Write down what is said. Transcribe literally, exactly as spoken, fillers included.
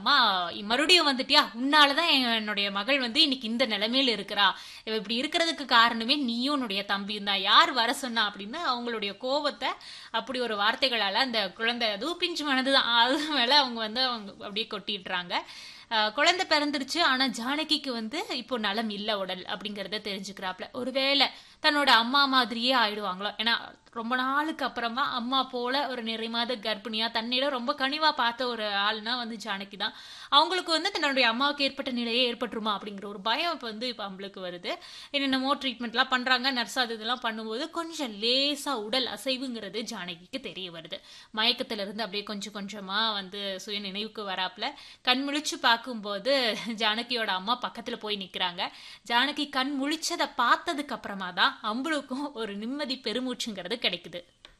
அம்மா மறுபடியும் வந்துட்டியா, உன்னாலதான் என்னுடைய மகள் வந்து இன்னைக்கு இந்த நிலைமையில இருக்கிறா, இவ இப்படி இருக்கிறதுக்கு காரணமே நீயும் உன்னுடைய தம்பியும் தான், யார் வர சொன்னா அப்படின்னு அவங்களுடைய கோபத்தை அப்படி ஒரு வார்த்தைகளால அந்த குழந்தை, அதுவும் பிஞ்சு மனதுதான், அது மேல அவங்க வந்து அவங்க அப்படியே கொட்டிடுறாங்க. அஹ் குழந்தை பிறந்துருச்சு, ஆனா ஜானகிக்கு வந்து இப்போ நலம் இல்ல உடல் அப்படிங்கறத தெரிஞ்சுக்கிறாப்ல. ஒருவேளை தன்னோட அம்மா மாதிரியே ஆயிடுவாங்களோ, ஏன்னா ரொம்ப நாளுக்கு அப்புறமா அம்மா போல ஒரு நிறை மாத கர்ப்பிணியா தன்னிடம் ரொம்ப கனிவா பார்த்த ஒரு ஆள்னா வந்து ஜானகி தான். அவங்களுக்கு வந்து தன்னுடைய அம்மாவுக்கு ஏற்பட்ட நிலையே ஏற்பட்டுருமா அப்படிங்கிற ஒரு பயம் இப்போ வந்து இப்போ அவங்களுக்கு வருது. என்னென்னமோ ட்ரீட்மெண்ட்லாம் பண்றாங்க, நர்ஸ் அது இதெல்லாம் பண்ணும்போது கொஞ்சம் லேசா உடல் அசைவுங்கிறது ஜானகிக்கு தெரிய வருது. மயக்கத்துல இருந்து அப்படியே கொஞ்சம் கொஞ்சமா வந்து சுய நினைவுக்கு வராப்ல. கண் முழிச்சு பார்க்கும்போது ஜானகியோட அம்மா பக்கத்துல போய் நிக்கிறாங்க. ஜானகி கண் முழிச்சதை பார்த்ததுக்கு அப்புறமா தான் அம்புலுக்கும் ஒரு நிம்மதி பெருமூச்சுங்கிறது கிடைக்குது.